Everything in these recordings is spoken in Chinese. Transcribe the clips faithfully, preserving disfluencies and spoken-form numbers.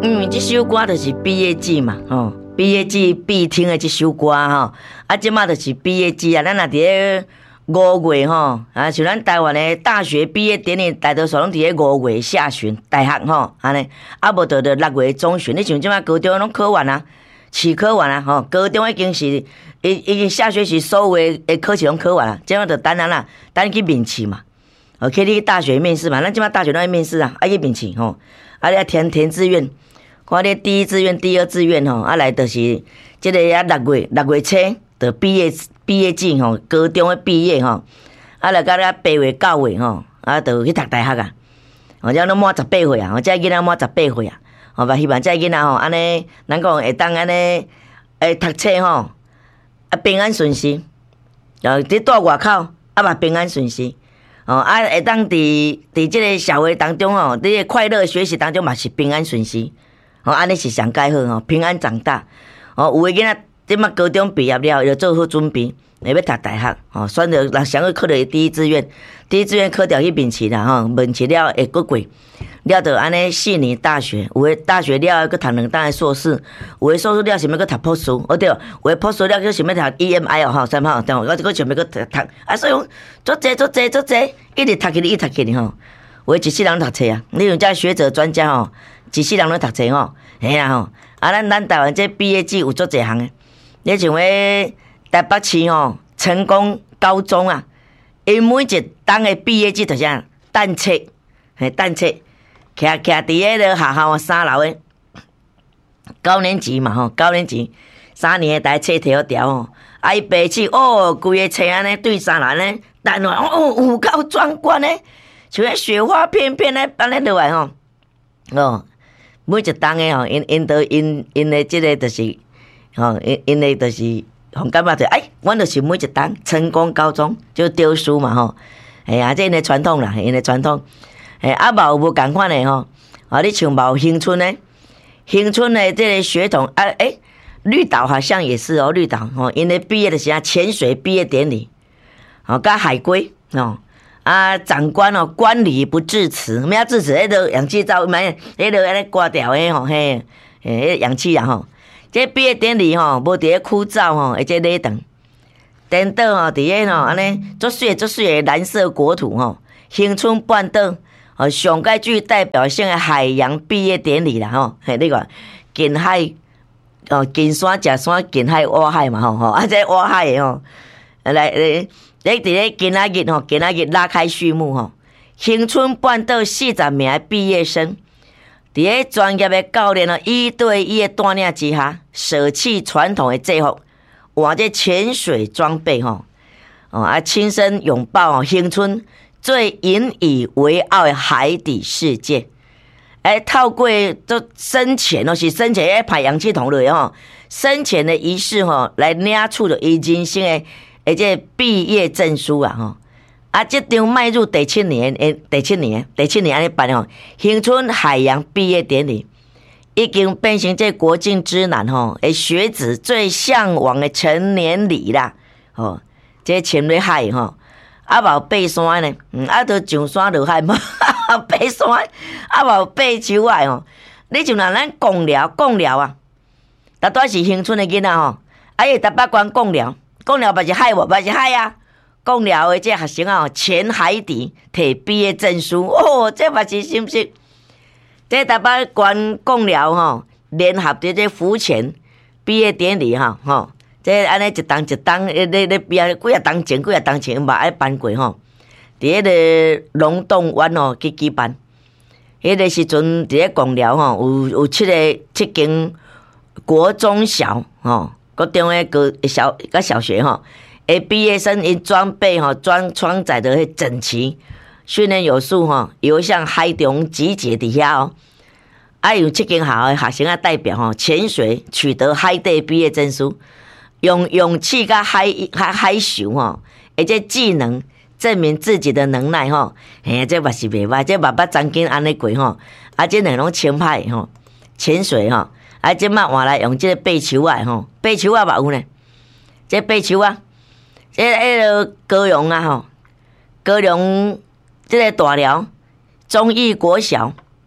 嗯，这首歌就是毕业季嘛，吼，毕业季必听的这首歌吼，啊，即马就是毕业季啊，咱若伫咧五月吼，啊，像咱台湾的大学毕业典礼，大多数拢伫咧五月下旬，大学吼，安尼，啊，无就着六月中旬，你像即马高中拢考完啊，试考完啊，吼，高中已经是已已经下学期所有的课程拢考完啊，即马就等咱啦，等去面试嘛，哦，去你大学面试嘛，咱即马大学拢要面试啊，啊去面试吼，啊你要填填志愿。看你第一志愿、第二志愿吼，啊来就是即个啊六月六月初就毕业毕业季吼，高中的毕业吼，啊来到咧八月九月吼，啊就去读大学啊，或者拢满十八岁啊，或者囡仔满十八岁啊，吼，嘛希望这囡仔吼安尼，咱讲会当安尼诶读册吼，啊平安顺遂，然后伫住外口啊嘛平安顺遂，哦啊会当伫伫即个社会当中吼，伫个快乐学习当中嘛是平安顺遂。哦，安尼是上介好吼，平安长大。哦，有诶囡仔即马高中毕业了，要做好准备，要读大学。哦，选择人想要考到第一志愿，第一志愿考掉去面试啦，吼，面试了会过过，了就安尼四年大学，有诶大学了搁读两档诶硕士，有诶硕士了想要搁读博士，哦对，有诶博士了搁想要读 E M I 哦，吼，三吼，对，我搁想要搁读读，啊，所以讲做济做济做济，一直读起哩，一直读起哩吼，有诶一世人读册啊，你像遮学者专家吼。一世人咧读册吼，嘿啦吼，啊咱咱台湾这毕业季有足侪项诶，你像迄台北市吼成功高中啊，伊每一档诶毕业季就是啊等册，嘿等册，徛徛伫迄个学校三楼诶，九年级嘛吼，九年级三年诶台册摕好调吼，啊伊白纸哦，规个册安尼对三楼安尼，等落哦有够壮观诶，像迄雪花片片咧安尼落来吼，哦。每一档诶吼，因因都因因诶，即个就是吼，因因诶就是互感觉着，哎，阮就是每一档成功高中就丢书嘛吼，哎呀，这因诶传统啦，因诶传统，哎，啊嘛有无共款诶吼，啊，你像嘛有恒春诶，恒春诶这个血统啊，诶，绿岛好像也是哦，绿岛吼，因诶毕业的时候潜水毕业典礼，吼，甲海龟哦。啊，长官哦，观礼不致辞，咩啊致辞？迄个氧气罩，买迄个安尼挂掉诶吼，嘿，诶，氧气啊吼。这毕业典礼吼，无伫咧枯燥吼，而且礼堂，颠倒吼，伫咧吼安尼足水足水诶蓝色国土吼，恒春半岛哦，上介具代表性诶海洋毕业典礼啦吼，嘿，你看近海哦，近山食山，近海挖海嘛吼吼，啊，这挖海诶吼，来来。你伫咧今仔日吼，今仔日拉开序幕吼，恒春半岛四十名毕业生，伫咧专业的教练哦一对一的带领之下，舍弃传统的制服，换这潜水装备吼，哦啊，亲身拥抱哦恒春最引以为傲的海底世界。哎，透过做生前哦，是生前要排氧气筒落吼，生前的仪式吼，来领取着伊人生的。而且毕业证书啊，吼啊，这张迈入第七年，诶，第七年，第七年安尼办吼，恒春海洋毕业典礼已经变成这国境之南吼，诶，学子最向往的成年礼啦，吼，这潜入海吼，啊，无爬山呢，嗯，啊，都上山落海嘛，爬山，啊，无爬树啊吼，你像若咱讲了讲了啊，大多是恒春的囡仔吼，啊，伊台北关讲了。讲了嘛是海无，嘛是海啊！讲了的这学生啊，潜海底摕毕业证书，哦，这嘛是是不是？这台北关讲了吼，联合的这浮潜毕业典礼哈，吼，这安尼一档一档，咧咧毕业几啊档前，几啊档前嘛爱办过吼，伫迄个龙洞湾哦去举办，迄个时阵伫咧讲了吼，有有七个七间国中小吼。国中诶，个小个小学吼，诶，毕业生因装备吼装装载的整齐，训练有素吼，游向海中集结底下哦。啊，有七间校诶学生啊代表吼潜水取得海底毕业证书，用勇气甲海海海球吼，而且技能证明自己的能耐吼。嘿，这嘛是袂歹，这爸爸曾经安尼过吼，啊，这两种清派吼，潜水吼。啊，即摆换来用即个爬树啊吼，爬树啊嘛有呢。这爬树啊，这迄个高雄啊吼，高雄这个大寮忠义国小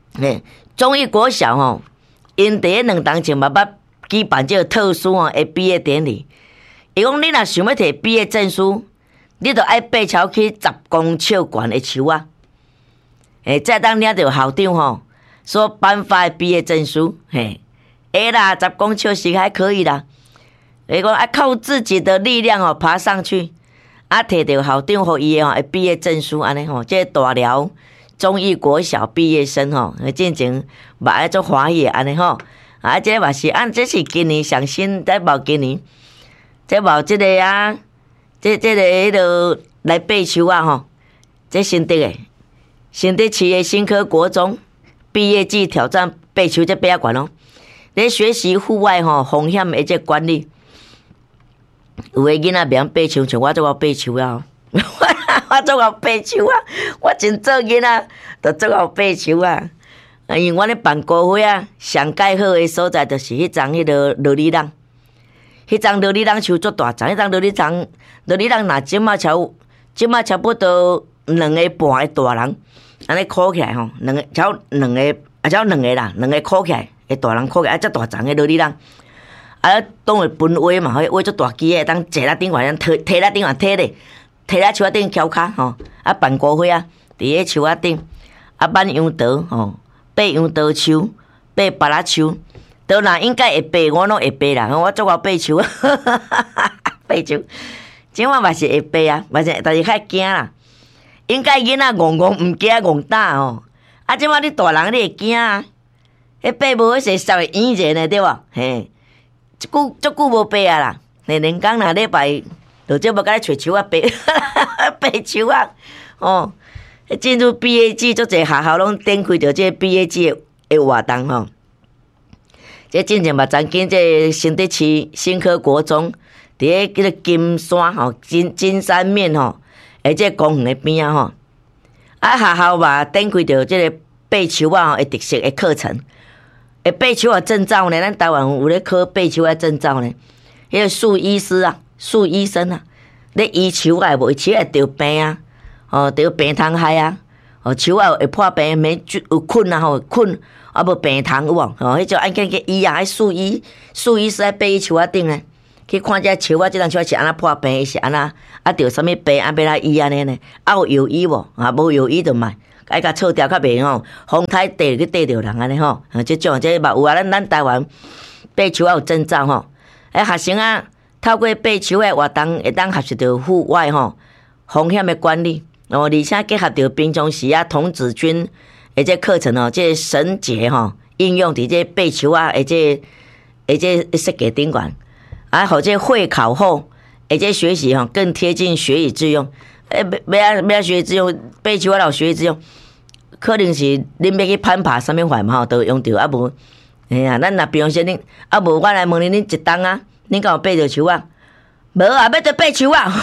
嘿，忠义国小吼，因第一两当前嘛捌举办这个特殊吼的毕业典礼。伊讲你若想要摕毕业证书，你着爱爬桥去十公尺悬的树啊，诶，再当领着校长吼所颁发的毕业证书，嘿，会啦，十公尺是还可以啦。伊讲啊，靠自己的力量吼爬上去，啊，摕着校长互伊吼的毕业证书，安尼吼，这大寮忠义国小毕业生吼，进前嘛爱做欢喜安尼吼，啊，这嘛是按这是今年上新，再无今年，这无这个啊，这这个迄落来爬树啊吼，这新竹的新竹市的新科国中毕业季挑战爬树这爬啊悬咯，咧学习户外吼风险的这管理。有诶囡仔袂晓爬树，像我做我爬树啊，我做我爬树啊，我真做囡仔，就做我爬树啊。因为我咧办高会啊，上盖好诶所在就是迄丛迄个落里人，迄丛落里人树足大丛，迄丛落里丛落里人若即马超即马差不多两个半诶大人，安尼箍起来吼，两个超两个啊超两个啦，两个箍起来诶大人箍起来啊，遮大丛诶落里人。啊，当会分位嘛，迄位足大机诶，当坐在顶悬，摕摕在顶悬摕咧，摕在树仔顶翘骹吼，啊办高会啊，伫迄树仔顶，啊挽杨桃吼，爬杨桃树，爬芭乐树，倒若应该会爬，我拢会爬啦，我做我爬树，爬树，即我嘛是会爬啊，嘛是，但是较惊啦，应该囡仔戆戆毋惊戆打吼，啊即摆你大人你会惊啊，迄爬无迄势稍微圆者呢，对无？嘿。一久足久无爬啊啦，连连工若礼拜，就这无甲咧找树啊爬，爬树啊，哦，进入毕业季，足侪学校拢展开着这毕业季的活动吼。这进前嘛，曾经这新竹市新科国中，伫咧叫做金山吼，金金山面吼，而且公园的边啊吼，啊学校嘛展开着这个爬树啊的特色的课程。诶，爬树啊证照呢？咱台湾有咧考爬树啊证照呢。迄个树医师啊，树医生啊，咧医树啊，无树会得病啊，哦，得病虫害啊，哦，树啊会破病，免有菌啊吼，菌啊无病虫有无？哦，迄就按紧去医啊，迄树医树医师爱爬伊树啊顶呢，去看这树啊，这张树是安怎破病，是安怎啊着啥物病啊，要来医安尼呢？啊有药医无？啊无药医就卖。爱甲错掉较袂吼，风台地去地着人安尼吼，即种即嘛有啊，咱咱台湾爬树啊有证照吼，诶学生啊透过爬树诶活动，会当学习到户外吼风险诶管理，哦，而且结合着平常时啊童子军诶这课程哦，这绳结吼应用伫这爬树啊，诶这诶这设计顶悬，啊，或者会考后，诶这学习吼更贴近学以致用。诶，要要要学以致用，爬树啊，有学以致用。可能是恁要去攀爬啥物环嘛吼，都用着啊无，哎呀，咱若比方说恁啊无，我来问恁，恁一冬啊，恁敢有爬着树啊？无啊，要着爬树啊！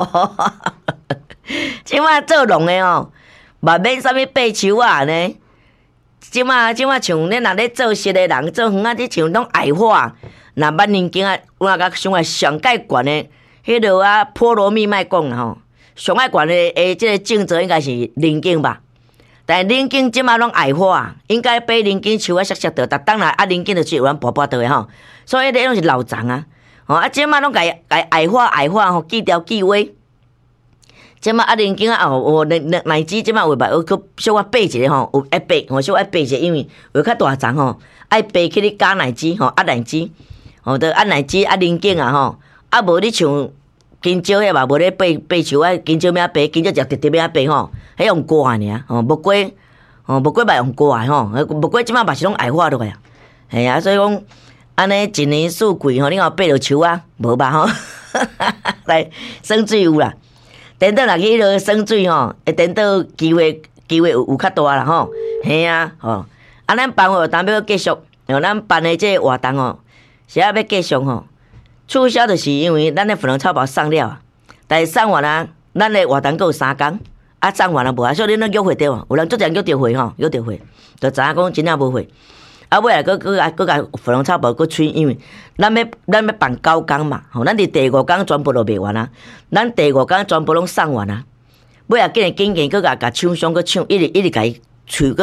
即马做农的哦，嘛免啥物爬树啊呢？即马即马像恁若咧做实的人，做园啊，即像拢矮化，若捌年经啊，我甲想啊上界悬的，迄落啊波罗蜜卖讲吼，上界悬的诶，即个种植应该是林景吧。但林景即马拢矮化，应该爬林景树啊，熟熟着，逐当来啊林景就是有人跋跋倒的吼，所以咧拢是老丛啊，吼啊即马拢甲甲矮化矮化吼，锯条锯尾，即马啊林景啊哦哦奶奶奶子即马有办法去小可爬一个吼，有爱爬吼，小可爬一个，因为有较大丛吼，爱爬去咧加奶子吼，啊奶子，吼着啊奶子啊林景啊吼，啊无你像。金蕉迄嘛无咧爬爬树啊，金蕉咩爬？金蕉就直直咩爬吼？迄用挂尔，吼无过，吼无过嘛用挂吼，无过即马嘛是拢矮化落来啊。系啊，所以讲安尼一年四季吼，你若爬着树啊，无吧吼？来生水有啦，等到若去迄落生水吼，会等到机会机会有有较大啦吼。系啊，吼啊咱办活动要继续，然后咱办的这活动吼，是啊要继续吼。促销就是因为咱的粉红超跑送了，但是送完啊，咱的活动还有三工，啊送完了无啊，所以恁拢约会对无？有人做阵约着会吼，约着会，就知影讲真正无会。啊尾来佫佫啊佫甲粉红超跑佫吹，因为咱要咱要办九工嘛，吼，咱伫第五工全部都卖完啊，咱第五工全部拢送完啊。尾来紧紧紧佫甲甲厂商佫抢，一直一直甲伊催，佫甲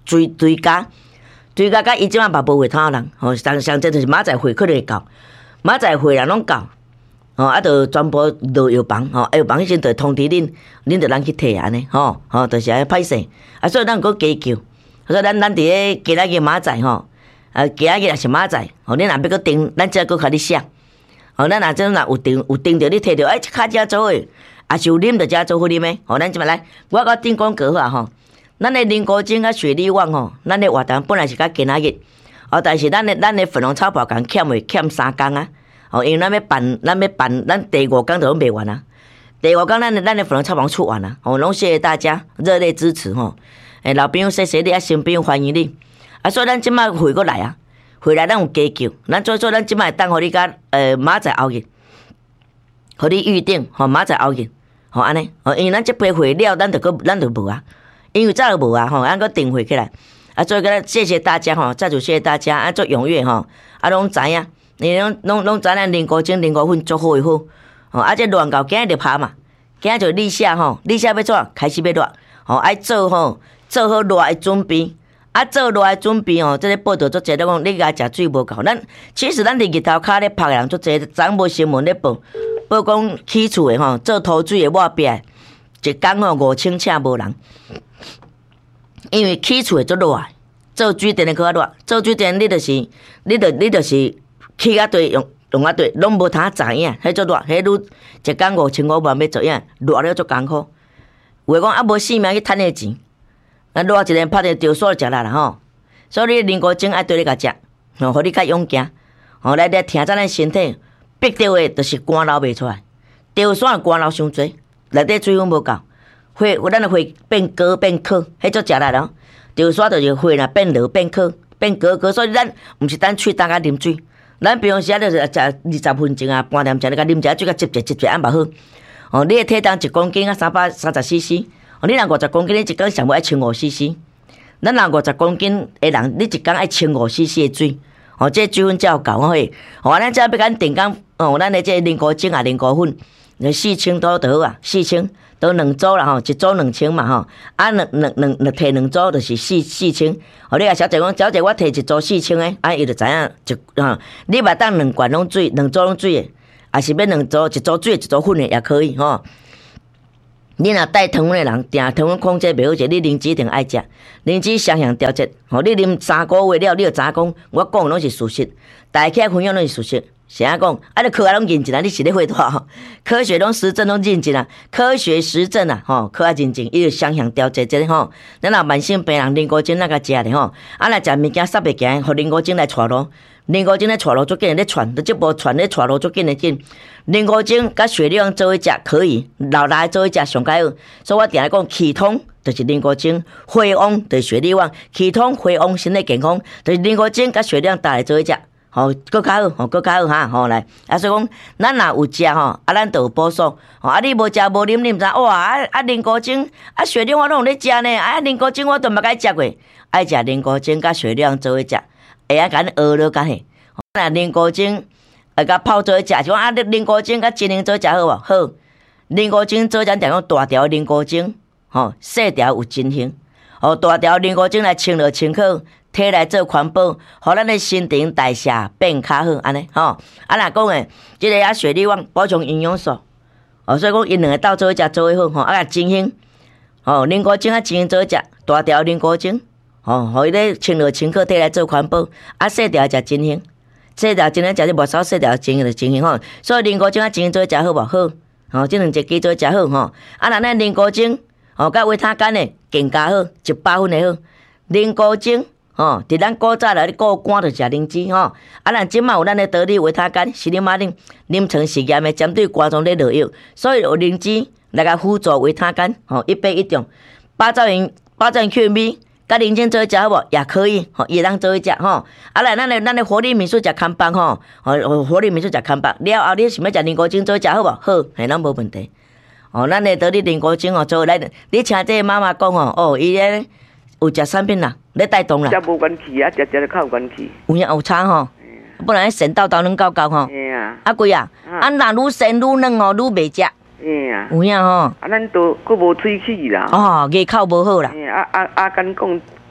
追追加，追加甲伊即马嘛无回头人，吼，上上这就是马仔会可能会到，马仔会人拢到，吼，啊，就全部落药房，吼，药房迄阵就通知恁，恁就咱去摕安尼，吼，吼，就是安尼歹势，啊，所以咱搁加救，所以咱咱伫咧今仔日马仔吼，啊，今仔日也是马仔，吼，恁若要搁订，咱则搁甲你写，吼，咱若真若有订有订着你摕着，哎，即卡遮做诶。啊，是有啉着遮做好啉诶，吼，咱即摆来，我甲顶讲过啊吼，咱诶菱角精啊、雪里旺吼，咱诶活动本来是甲今仔日，哦，但是咱诶咱诶粉红草包工欠诶欠三工啊，哦，因为咱要办，咱要办，咱第五工就拢卖完啊，第五工咱诶咱诶粉红草包出完啊，哦，拢谢谢大家热烈支持吼，诶，老朋友谢谢你啊，新朋友欢迎你，啊，所以咱即摆回过来啊，回来咱有加救，咱做做咱即摆当互你甲呃马仔后日，互你预定，吼马仔后日。吼安尼，吼，因为咱即批货了，咱就搁咱就无啊，因为早就无啊，吼，咱搁订货起来，啊，所以个谢谢大家吼，再次谢谢大家，啊，做踊跃吼，啊，拢知影，你拢拢拢知咱菱角精、菱角粉做好诶好，吼，啊，这乱到今日就拍嘛，今日就立夏吼，立夏要怎开始要热，吼，爱做吼，做好热诶准备，啊，做热诶准备吼，这个报道做侪咧讲，你甲食水无够，咱其实咱伫日头骹咧拍诶人做侪，昨无新闻咧报。报讲起厝的吼，做土水的抹壁，一工吼五千请无人，因为起厝的足热，做水电的搁较热，做水电你就是你着你就是起啊对用用啊对，拢无通知影，迄足热，迄愈一工五千五万要做影，热了足艰苦。有诶讲啊无性命去趁迄钱，啊热一日拍着着锁食力啦吼，所以你菱角精爱对你甲食，吼，互你较勇健，吼来来听咱咱身体。逼到的就是汗流袂出来，潮汕汗流伤多，内底水分无够，血咱的血变高变苦，迄足食力咯。潮汕就是血若变落变苦变高高，所以咱毋是单喙干甲啉水，咱平时啊就是食二十分钟啊半点钟，你甲啉一下水甲接一接一安嘛好。哦，你的体重一公斤啊三百三十 C C， 哦，你若五十公斤，你一工上无爱千五 C C， 咱若五十公斤的人，你一工爱千五 C C 的水。哦，这水分才有够嘿。哦，咱这要甲定讲，哦，咱的这菱角精啊、菱角粉，四千多就好啊，四千都两组啦吼，一组两千嘛吼，啊两两两两摕两组就是四四千。哦，你啊小姐讲，小姐我摕一组四千的，啊伊就知影一啊，你嘛当两罐拢水，两组拢水的，啊是要两组，一组水一组粉的也可以吼。你若带糖分的人，定糖分控制袂好势，你灵芝一定爱食，灵芝双向调节。吼，你啉三个月了，你就知影讲，我讲拢是事实，大家分享拢是事实。是安讲，啊，你科学拢认证啊，你是咧废话，科学拢实证拢认证啊，科学实证啊，吼，科学认证，伊就双向调节这个吼。咱若慢性病人，菱角精那个食咧吼，啊，若食物件煞袂行，互菱角精来带路。菱角精咧带路足紧诶，咧传，就即部传咧带路足紧诶紧。菱角精甲雪里旺做伙食可以，老来做伙食上解好。所以我定来讲，气通就是菱角精，血旺就是雪里旺，气通血旺身体健康，就是菱角精甲雪里旺带来做伙食。吼，搁较好，吼，搁较好哈，吼来，啊，所以讲，咱若有食吼，啊，咱就有补数，吼，啊，你无食无啉，你毋知哇，啊啊，菱角精，啊，雪里旺我拢有咧食呢，啊，菱角精我都毋捌甲食过，爱食菱角精甲雪里旺做伙食，会啊，甲你学了甲嘿，啊，菱角精，啊，甲泡做伙食，是讲啊，菱角精甲精灵做伙食好无？好，菱角精做伙食，定讲大条菱角精，吼，细条有真香，吼，大条菱角精来清热清口。体来做环保，互咱的新陈代谢变较好，安尼吼。啊，若讲诶，即个啊雪里旺补充营养素，哦，所以讲因两个斗做伙食做伙好，吼，啊精兴，吼，菱角精啊精兴做伙食，大条菱角精，吼，互伊咧清热清口，体来做环保，啊细条食精兴，细条精兴食你无少细条精兴就精兴吼，所以菱角精啊精兴做伙食好无好，吼，即两只鸡做伙食好吼，啊若咱菱角精，吼，甲维他干诶更加好，一百分诶好，菱角精。吼，伫咱古早来咧过寒着食灵芝吼，啊，咱即卖有咱的得力维他干、西林马林、临床实验的针对寒中咧热药，所以有灵芝来甲辅助维他干，吼，一杯一种，八兆元八兆元 Q M， 甲灵芝做伙食好无？也可以，吼，也当做伙食吼。啊来，咱的咱的活力民宿食康棒吼，吼，活力民宿食康棒，了后你想要食菱角精做伙食好无？好，系咱无问题。哦，咱的得力菱角精吼做来，你请这个妈妈讲吼，哦，伊咧。有食产品啦，咧带动啦。食无元气啊，食食了较有元气。 有影有差吼，不然神叨叨软高高吼。 嘿啊。 啊贵啊，啊若愈神愈软哦，愈袂食。 嘿啊。 有影吼。 啊，咱都佫无喙齿啦。 哦，牙口无好啦。 嘿啊啊啊！敢讲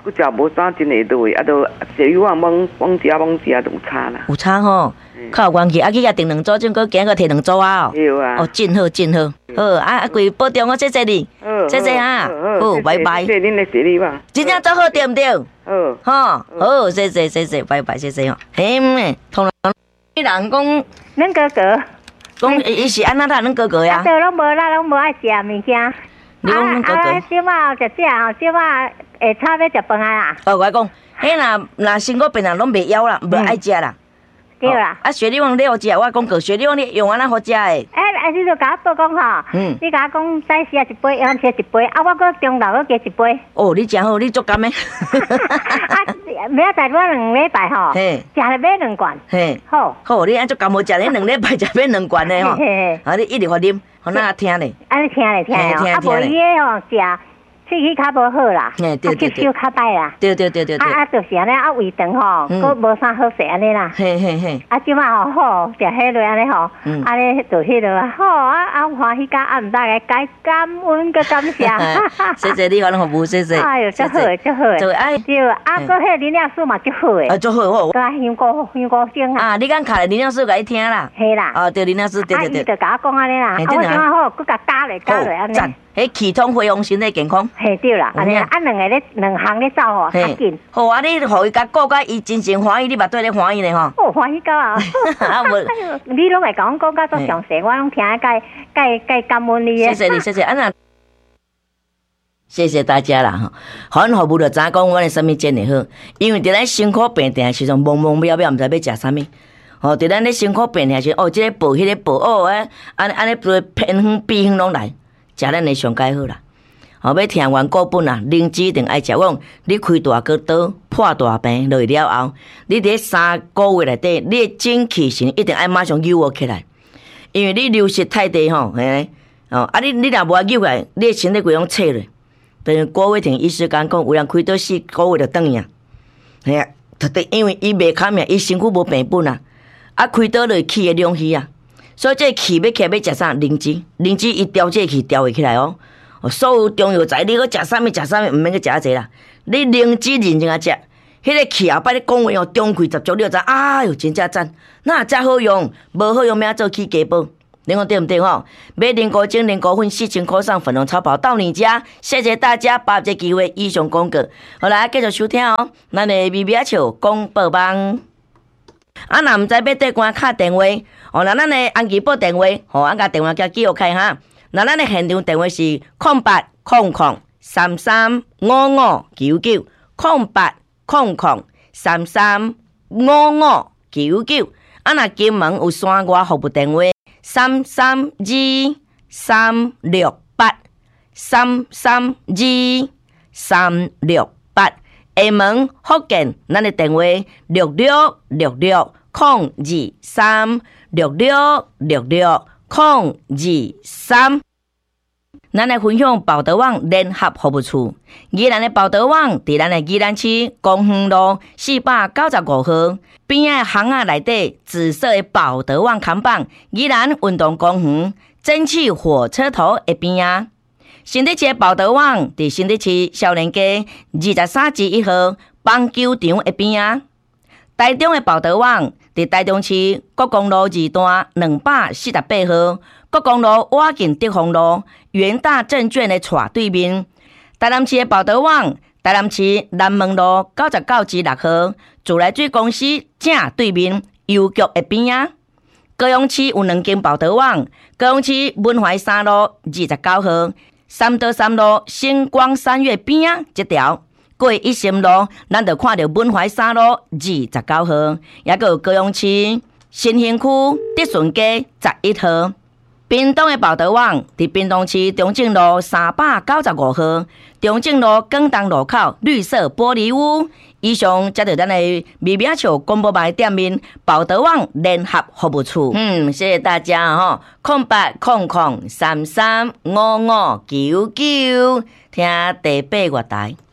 佫食无啥真会落，啊，都食油啊，猛猛食猛食就有差啦。 有差吼，较有关系，啊去甲订两组，种个今个摕两组啊哦。 对啊。 哦，真好真好，好啊啊，贵保重我，谢谢你，谢谢哈，好，拜拜。 谢谢恁的谢你吧。 真正做好对毋对？ 好。 吼，好，谢谢谢谢，拜拜，谢谢哦。嘿咩，同人人讲， 恁哥哥， 讲伊是安那他恁哥哥呀？ 都拢无啦，拢无爱食物件。 你讲恁哥哥？ 啊，小马食食吼，小马下差要食饭啊啦。 哦，我讲，迄若若身躯病人拢袂枵啦，无爱食啦。 对啦。 啊，雪莉旺你好食，我讲过雪莉旺你用安那好食诶。 哎，啊，你就甲我报讲吼，嗯，你甲我讲早时啊一杯，晚时一杯，啊，我搁中昼搁加一杯。 哦，你真好，你足甘诶。 啊，明仔载我两礼拜吼，食了买两罐。嘿，好， 好，你安足甘好食，你两礼拜食买两罐诶吼。啊，你一直发啉，互咱听咧。 安尼听咧听咧，啊，无伊诶吼食。喙齿较无好啦， 对对对对，吸收较歹啦， 对对对对对， 啊啊，就是安尼啊，胃肠吼，佫无啥好势安尼啦， 嘿嘿嘿， 啊，即马吼好食迄落安尼吼，安尼就迄落好啊啊，欢喜甲啊，毋知个该感恩个感谢， 谢谢你，我服务，谢谢， 哎哟，足好诶，足好诶， 就爱对，啊，佫迄林亮素嘛足好诶， 啊，足好好， 佫香菇香菇精啊， 啊，你敢卡林亮素甲伊听啦， 嘿啦， 哦，对林亮素，对对对， 啊，伊就甲我讲安尼啦，啊，我即马好，佫甲加咧加咧安尼。 迄气通恢复身体健康， 嘿对啦，安尼啊，两个咧两项咧走吼，较紧。 好啊，你互伊甲顾甲伊真心欢喜，你嘛对咧欢喜咧吼。 哦，欢喜到啊！啊无，你拢会甲我讲甲足详细，我拢听介介介感恩你诶。谢谢你，谢谢安那。谢谢大家啦吼，反服务就知讲阮诶啥物真会好，因为伫咱辛苦病定时阵懵懵渺渺，毋知要食啥物。吼，伫咱咧辛苦病定时，哦，即个补，迄个补，哦，诶，安尼安尼对偏远避远拢来。食咱的上介好啦，吼要听完固本啊，灵芝一定爱食。我讲你开大个刀破大病落去了后，你伫三个月内底，你的精气神一定爱马上诱活起来，因为你流失太低吼，嘿，哦啊你你若无诱起来，你的身体规拢切咧。等于郭伟霆医师讲讲，有人开刀四个月就转去啊，嘿啊，特地因为伊袂堪命，伊身躯无病本啊，啊开刀落气会两虚啊。所以这气要起来要食啥？灵芝，灵芝伊调这气调会起来哦。所有中药材你搁食啥物食啥物，毋免去食啊济啦。你灵芝认真啊食，迄个气后摆你讲话哦，中气十足，你就知哎哟真正赞，那遮好用，无好用咩做起家宝。你讲对毋对吼？买灵菇精、灵菇粉四千块上粉红超跑到你家，谢谢大家把握这机会以上广告。好来继续收听哦，咱的微微笑广播网。啊，若毋知要对官敲电话，哦，那咱的安琪报电话，吼，啊，甲电话叫记录开哈。那咱的现场电话是空八空空三三五五九九，空八空空三三五五九九。啊，若金门有山外服务电话，三三二三六八三三二三六八。厦门福建，咱的电话六六六六空二三六六六六空二三。咱来分享报德网联合服务处，宜兰的报德网伫咱的宜兰市公园路四百九十五号边仔巷仔内底紫色的报德网看板，宜兰运动公园蒸汽火车头的边仔。新竹市的报德网伫新竹市少年街二十三至一号棒球场的边仔。台中的报德网伫台中市国公路二段两百四十八号国公路瓦近德丰路元大证券的斜对面。台南市的报德网，台南市南门路九十九至六号自来水公司正对面邮局的边仔。高雄市有两间报德网，高雄市文怀三路二十九号三德三路星光三月边仔这条。过一心路，咱就看到文怀三路二十九号，也个有高雄市新兴区德顺街十一号。屏东的报德网伫屏东市中正路三百九十五号，中正路广东路口绿色玻璃屋。以上接到咱的微微笑广播台店面报德网联合服务处。嗯，谢谢大家哈，空八空空三三五五九九，听第八月台。